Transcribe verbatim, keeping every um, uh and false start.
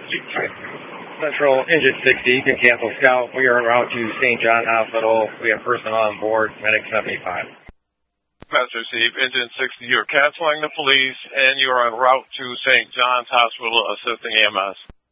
Central, engine sixty, you can cancel Scout. We are en route to Saint John Hospital. We have person on board, medic seventy-five. Master Steve, engine sixty, you're canceling the police, and you are en route to Saint John's Hospital assisting E M S.